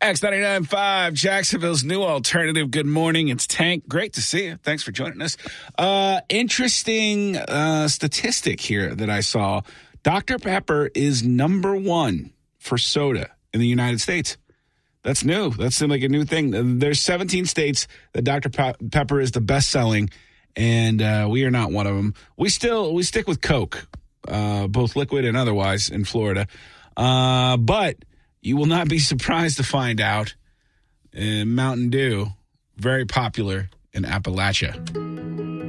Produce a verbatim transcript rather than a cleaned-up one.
X ninety-nine point five, Jacksonville's new alternative. Good morning. It's Tank. Great to see you. Thanks for joining us. Uh, interesting uh, statistic here that I saw. Doctor Pepper is number one for soda in the United States. That's new. That's like a new thing. There's seventeen states that Doctor Pe- Pepper is the best-selling, and uh, we are not one of them. We still we stick with Coke, uh, both liquid and otherwise, in Florida. Uh, but you will not be surprised to find out uh, Mountain Dew, very popular in Appalachia.